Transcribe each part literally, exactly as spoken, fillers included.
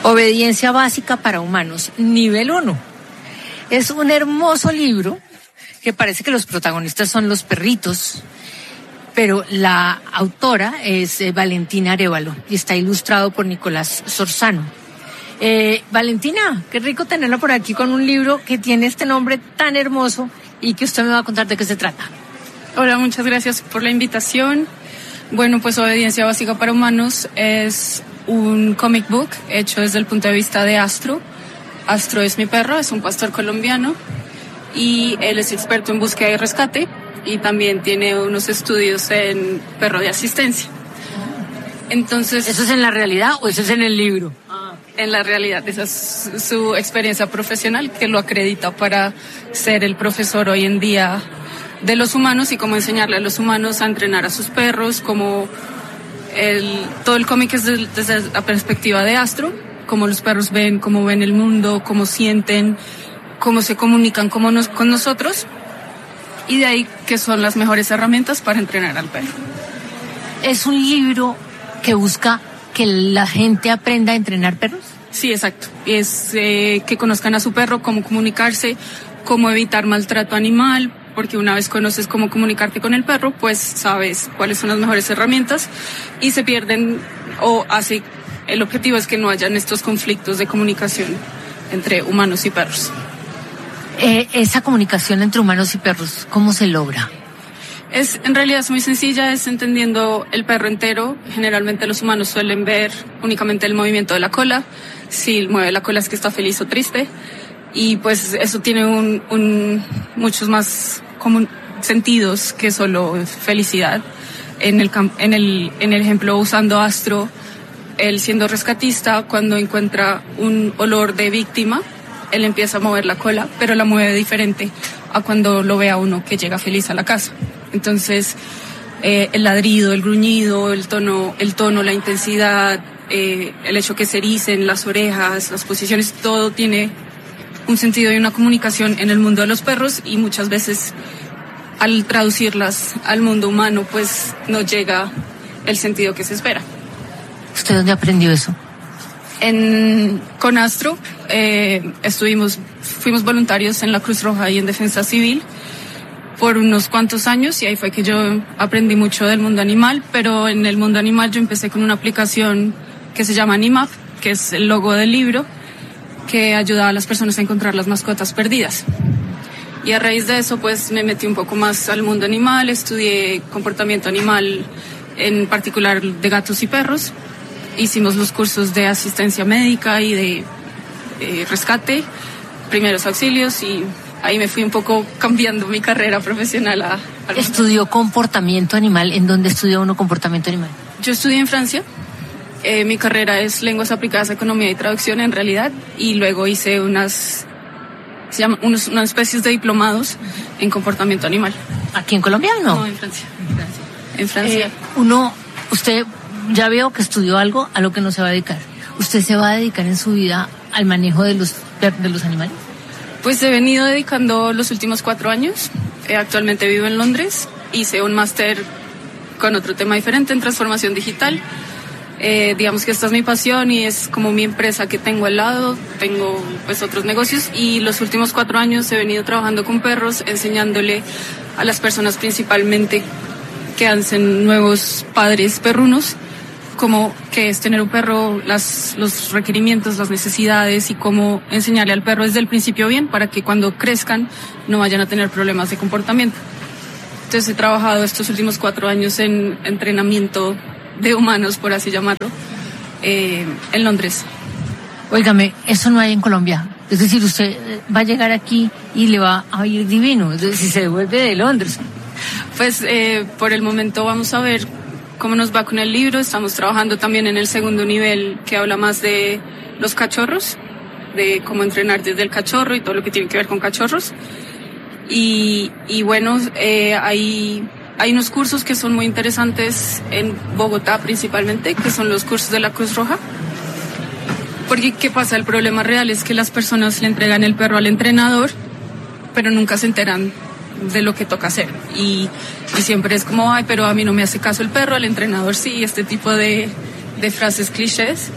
Obediencia básica para humanos, nivel uno. Es un hermoso libro que parece que los protagonistas son los perritos, pero la autora es eh, Valentina Arévalo y está ilustrado por Nicolás Sorzano. Eh, Valentina, qué rico tenerla por aquí con un libro que tiene este nombre tan hermoso y que usted me va a contar de qué se trata. Hola, muchas gracias por la invitación. Bueno, pues Obediencia Básica para Humanos es un comic book hecho desde el punto de vista de Astro. Astro es mi perro, es un pastor colombiano y él es experto en búsqueda y rescate y también tiene unos estudios en perro de asistencia. Entonces, ¿eso es en la realidad o eso es en el libro? En la realidad, esa es su experiencia profesional que lo acredita para ser el profesor hoy en día de los humanos y cómo enseñarle a los humanos a entrenar a sus perros, como el, todo el cómic es de, desde la perspectiva de Astro, cómo los perros ven, cómo ven el mundo, cómo sienten, cómo se comunican cómo nos, con nosotros, y de ahí que son las mejores herramientas para entrenar al perro. ¿Es un libro que busca que la gente aprenda a entrenar perros? Sí, exacto. Es eh, que conozcan a su perro, cómo comunicarse, cómo evitar maltrato animal, porque una vez conoces cómo comunicarte con el perro, pues sabes cuáles son las mejores herramientas y se pierden o hace, el objetivo es que no hayan estos conflictos de comunicación entre humanos y perros. Eh, esa comunicación entre humanos y perros, ¿cómo se logra? Es, en realidad es muy sencilla, es entendiendo el perro entero. Generalmente los humanos suelen ver únicamente el movimiento de la cola. Si mueve la cola es que está feliz o triste. Y pues eso tiene un, un muchos más como sentidos que solo felicidad. En el, en el, en el ejemplo usando Astro, él siendo rescatista, cuando encuentra un olor de víctima, él empieza a mover la cola, pero la mueve diferente a cuando lo ve a uno que llega feliz a la casa. Entonces, eh, el ladrido, el gruñido, el tono, el tono, la intensidad, eh, el hecho que se ericen las orejas, las posiciones, todo tiene un sentido y una comunicación en el mundo de los perros y muchas veces al traducirlas al mundo humano, pues no llega el sentido que se espera. ¿Usted dónde aprendió eso? En, con Astro, eh, estuvimos, fuimos voluntarios en la Cruz Roja y en Defensa Civil por unos cuantos años y ahí fue que yo aprendí mucho del mundo animal, pero en el mundo animal yo empecé con una aplicación que se llama Animap, que es el logo del libro, que ayuda a las personas a encontrar las mascotas perdidas. Y a raíz de eso pues me metí un poco más al mundo animal, estudié comportamiento animal, en particular de gatos y perros. Hicimos los cursos de asistencia médica y de eh, rescate, primeros auxilios y ahí me fui un poco cambiando mi carrera profesional a... a ¿Estudió comportamiento animal? ¿En dónde estudió uno comportamiento animal? Yo estudié en Francia. Eh, mi carrera es lenguas aplicadas a economía y traducción en realidad y luego hice unas, se llama, unos, unas especies de diplomados en comportamiento animal. ¿Aquí en Colombia o no? No, en Francia. En Francia. En Francia. Eh, uno, usted ya veo que estudió algo a lo que no se va a dedicar. ¿Usted se va a dedicar en su vida al manejo de los, de los animales? Pues he venido dedicando los últimos cuatro años. Eh, actualmente vivo en Londres. Hice un máster con otro tema diferente en transformación digital. Eh, digamos que esta es mi pasión y es como mi empresa que tengo al lado. Tengo pues otros negocios y los últimos cuatro años he venido trabajando con perros, enseñándole a las personas principalmente que hacen nuevos padres perrunos como qué es tener un perro, las, los requerimientos, las necesidades y cómo enseñarle al perro desde el principio bien para que cuando crezcan no vayan a tener problemas de comportamiento. Entonces he trabajado estos últimos cuatro años en entrenamiento de humanos, por así llamarlo, eh, en Londres. Óigame, eso no hay en Colombia. Es decir, usted va a llegar aquí y le va a ir divino, es decir, si se devuelve de Londres. Pues eh, por el momento vamos a ver cómo nos va con el libro. Estamos trabajando también en el segundo nivel que habla más de los cachorros, de cómo entrenar desde el cachorro y todo lo que tiene que ver con cachorros. Y, y bueno, eh, hay, hay unos cursos que son muy interesantes en Bogotá principalmente, que son los cursos de la Cruz Roja. Porque ¿qué pasa? El problema real es que las personas le entregan el perro al entrenador, pero nunca se enteran de lo que toca hacer y, y siempre es como, ay, pero a mí no me hace caso el perro, al entrenador sí, este tipo de, de frases clichés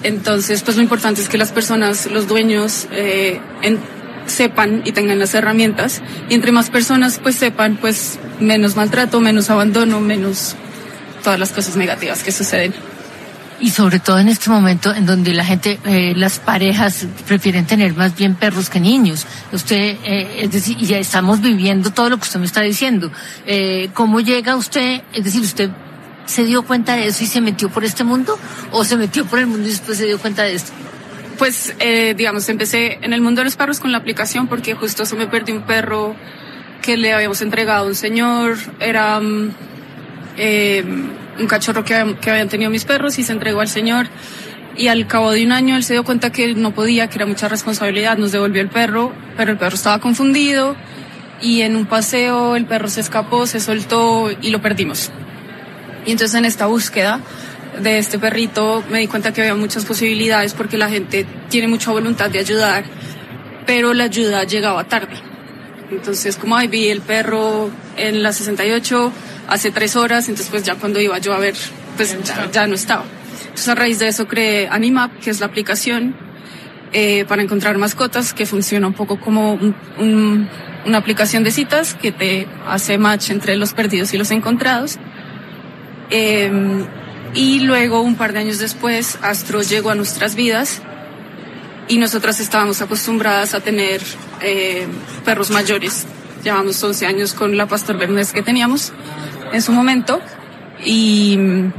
Entonces, pues lo importante es que las personas, los dueños, eh, en, sepan y tengan las herramientas. Y entre más personas pues sepan, pues menos maltrato, menos abandono, menos todas las cosas negativas que suceden. Y sobre todo en este momento en donde la gente, eh, las parejas prefieren tener más bien perros que niños. Usted, eh, es decir, ya estamos viviendo todo lo que usted me está diciendo. Eh, ¿Cómo llega usted? Es decir, ¿usted se dio cuenta de eso y se metió por este mundo? ¿O se metió por el mundo y después se dio cuenta de esto? Pues, eh, digamos, empecé en el mundo de los perros con la aplicación porque justo se me perdió un perro que le habíamos entregado a un señor. Era eh, un cachorro que, que habían tenido mis perros y se entregó al señor. Y al cabo de un año él se dio cuenta que no podía, que era mucha responsabilidad, nos devolvió el perro, pero el perro estaba confundido y en un paseo el perro se escapó, se soltó y lo perdimos. Y entonces en esta búsqueda de este perrito me di cuenta que había muchas posibilidades porque la gente tiene mucha voluntad de ayudar, pero la ayuda llegaba tarde. Entonces, como ahí vi el perro en la sesenta y ocho hace tres horas, entonces pues ya cuando iba yo a ver, pues ya, ya no estaba. Entonces a raíz de eso creé Animap, que es la aplicación eh, para encontrar mascotas, que funciona un poco como un, un, una aplicación de citas que te hace match entre los perdidos y los encontrados. Eh, y luego, un par de años después, Astro llegó a nuestras vidas y nosotras estábamos acostumbradas a tener eh, perros mayores. Llevamos once años con la Pastor Bernés que teníamos en su momento y...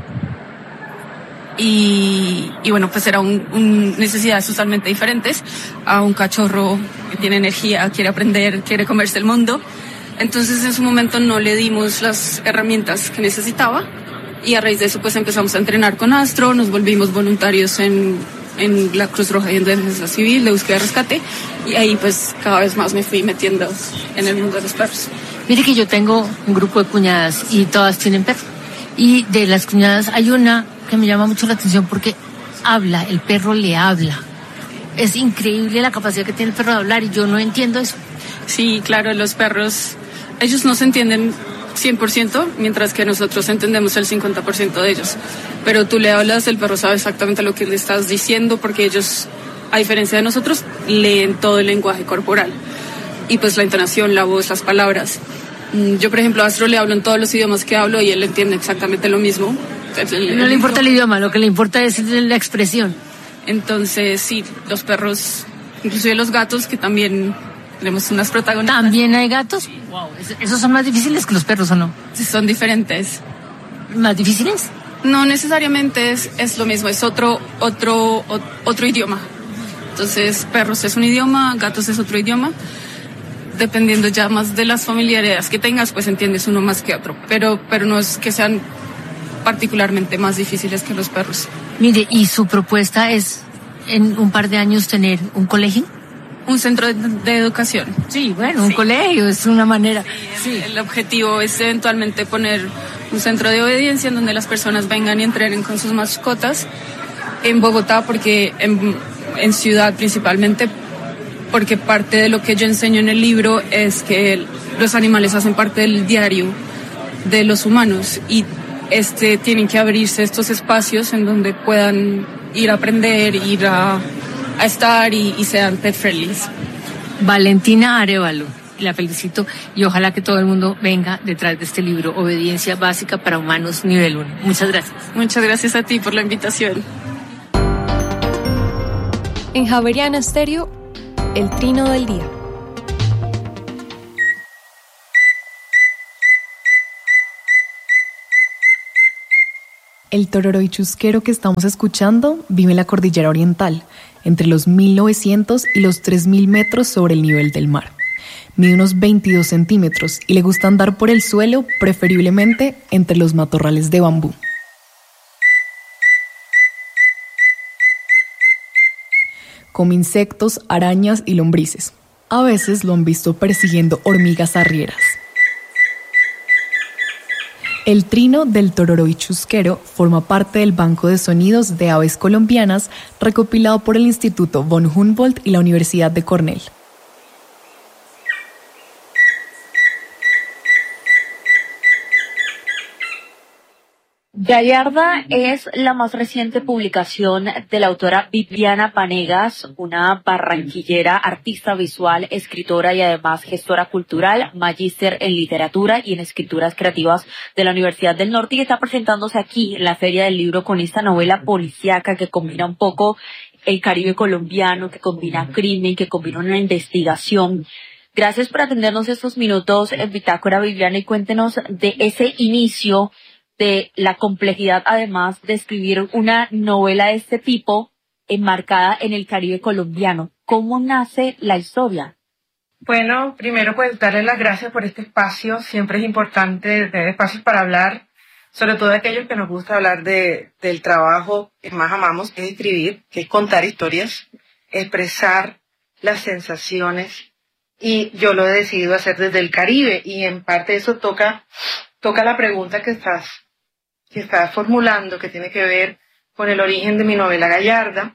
Y, y bueno, pues era un, un necesidades totalmente diferentes a un cachorro que tiene energía, quiere aprender, quiere comerse el mundo. Entonces en su momento no le dimos las herramientas que necesitaba y a raíz de eso pues empezamos a entrenar con Astro, nos volvimos voluntarios en, en la Cruz Roja y en Defensa Civil de búsqueda y rescate y ahí pues cada vez más me fui metiendo en el mundo de los perros. Mire que yo tengo un grupo de cuñadas y todas tienen perros y de las cuñadas hay una que me llama mucho la atención porque habla, el perro le habla. Es increíble la capacidad que tiene el perro de hablar y yo no entiendo eso. Sí, claro, los perros, ellos no se entienden cien por ciento, mientras que nosotros entendemos el cincuenta por ciento de ellos. Pero tú le hablas, el perro sabe exactamente lo que le estás diciendo porque ellos, a diferencia de nosotros, leen todo el lenguaje corporal. Y pues la entonación, la voz, las palabras. Yo, por ejemplo, a Astro le hablo en todos los idiomas que hablo y él entiende exactamente lo mismo. No le importa el idioma, lo que le importa es la expresión. Entonces, sí, los perros, inclusive los gatos, que también tenemos unas protagonistas. ¿También hay gatos? Wow. ¿Esos son más difíciles que los perros o no? Sí, son diferentes. ¿Más difíciles? No necesariamente es, es lo mismo, es otro, otro, o, otro idioma. Entonces, perros es un idioma, gatos es otro idioma. Dependiendo ya más de las familiaridades que tengas, pues entiendes uno más que otro. Pero, pero no es que sean particularmente más difíciles que los perros. Mire, ¿y su propuesta es en un par de años tener un colegio? Un centro de, de educación. Sí, bueno, un sí. colegio es una manera. Sí, sí. El objetivo es eventualmente poner un centro de obediencia en donde las personas vengan y entrenen con sus mascotas en Bogotá, porque en, en ciudad principalmente, porque parte de lo que yo enseño en el libro es que los animales hacen parte del diario de los humanos y este tienen que abrirse estos espacios en donde puedan ir a aprender, ir a, a estar y, y sean pet friendly. Valentina Arévalo, la felicito y ojalá que todo el mundo venga detrás de este libro, Obediencia Básica para Humanos Nivel uno. Muchas gracias. Muchas gracias a ti por la invitación. En Javeriana Estéreo, el trino del día. El tororoi chusquero que estamos escuchando vive en la cordillera oriental, entre los mil novecientos y los tres mil metros sobre el nivel del mar. Mide unos veintidós centímetros y le gusta andar por el suelo, preferiblemente entre los matorrales de bambú. Come insectos, arañas y lombrices. A veces lo han visto persiguiendo hormigas arrieras. El trino del tororoi chusquero forma parte del Banco de Sonidos de Aves Colombianas recopilado por el Instituto von Humboldt y la Universidad de Cornell. Gallarda es la más reciente publicación de la autora Viviana Vanegas, una barranquillera, artista visual, escritora y además gestora cultural, magíster en literatura y en escrituras creativas de la Universidad del Norte, y está presentándose aquí en la Feria del Libro con esta novela policíaca que combina un poco el Caribe colombiano, que combina crimen, que combina una investigación. Gracias por atendernos estos minutos en Bitácora, Viviana, y cuéntenos de ese inicio, de la complejidad además de escribir una novela de este tipo enmarcada en el Caribe colombiano. ¿Cómo nace la historia? Bueno, primero pues darle las gracias por este espacio. Siempre es importante tener espacios para hablar, sobre todo aquellos que nos gusta hablar de, del trabajo que más amamos, que es escribir, que es contar historias, expresar las sensaciones, y yo lo he decidido hacer desde el Caribe, y en parte eso toca, toca la pregunta que estás que estás formulando, que tiene que ver con el origen de mi novela Gallarda.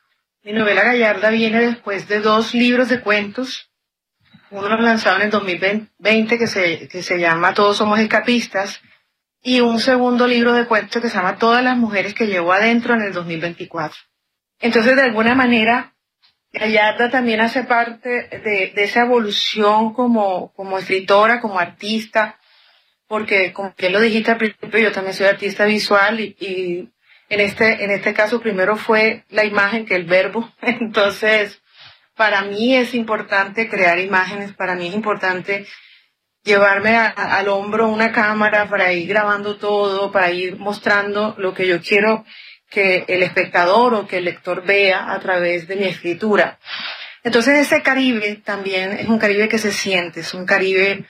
Mi novela Gallarda viene después de dos libros de cuentos, uno lanzado en el dos mil veinte que se, que se llama Todos somos escapistas, y un segundo libro de cuentos que se llama Todas las mujeres que llevo adentro en el dos mil veinticuatro. Entonces, de alguna manera, Gallarda también hace parte de, de esa evolución como, como escritora, como artista, porque como bien lo dijiste al principio, yo también soy artista visual y, y en este en este caso primero fue la imagen que el verbo. Entonces, para mí es importante crear imágenes, para mí es importante llevarme a, a, al hombro una cámara para ir grabando todo, para ir mostrando lo que yo quiero que el espectador o que el lector vea a través de mi escritura. Entonces, ese Caribe también es un Caribe que se siente, es un Caribe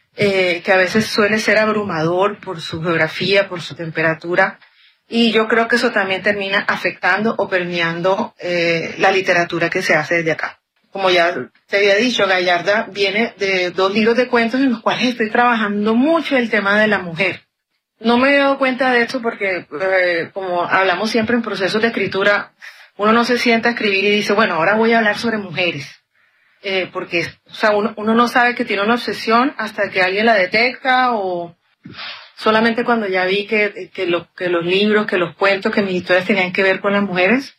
Eh, que a veces suele ser abrumador por su geografía, por su temperatura, y yo creo que eso también termina afectando o permeando eh, la literatura que se hace desde acá. Como ya te había dicho, Gallarda viene de dos libros de cuentos en los cuales estoy trabajando mucho el tema de la mujer. No me he dado cuenta de eso porque, eh, como hablamos siempre en procesos de escritura, uno no se sienta a escribir y dice, bueno, ahora voy a hablar sobre mujeres. Eh, porque o sea, uno, uno no sabe que tiene una obsesión hasta que alguien la detecta, o solamente cuando ya vi que, que, lo, que los libros, que los cuentos, que mis historias tenían que ver con las mujeres,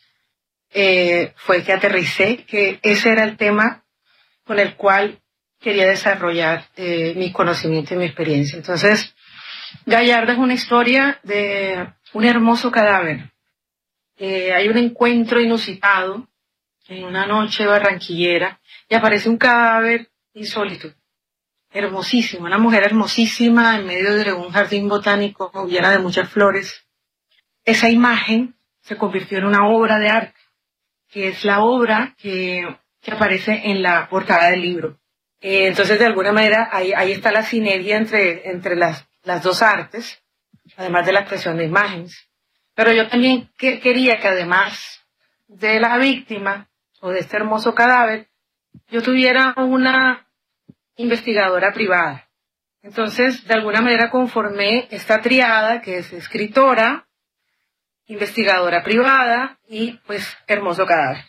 eh, fue que aterricé que ese era el tema con el cual quería desarrollar eh, mi conocimiento y mi experiencia. Entonces, Gallarda es una historia de un hermoso cadáver. Eh, hay un encuentro inusitado en una noche barranquillera, y aparece un cadáver insólito, hermosísimo, una mujer hermosísima en medio de un jardín botánico llena de muchas flores. Esa imagen se convirtió en una obra de arte, que es la obra que, que aparece en la portada del libro. Eh, entonces, de alguna manera, ahí, ahí está la sinergia entre, entre las, las dos artes, además de la expresión de imágenes. Pero yo también que, quería que además de la víctima o de este hermoso cadáver, yo tuviera una investigadora privada. Entonces, de alguna manera conformé esta triada que es escritora, investigadora privada y, pues, hermoso cadáver.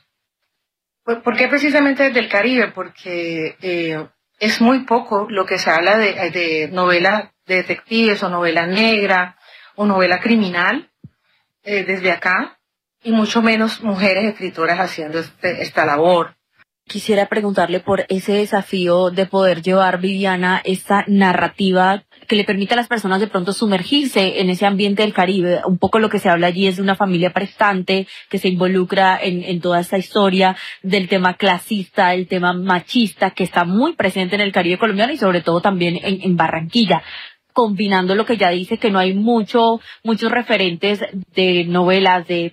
¿Por qué precisamente desde el Caribe? Porque eh, es muy poco lo que se habla de, de novela de detectives o novela negra o novela criminal eh, desde acá, y mucho menos mujeres escritoras haciendo este, esta labor. Quisiera preguntarle por ese desafío de poder llevar, Viviana, esta narrativa que le permite a las personas de pronto sumergirse en ese ambiente del Caribe. Un poco lo que se habla allí es de una familia prestante que se involucra en, en toda esta historia del tema clasista, el tema machista, que está muy presente en el Caribe colombiano y sobre todo también en, en Barranquilla, combinando lo que ya dice, que no hay mucho, muchos referentes de novelas, de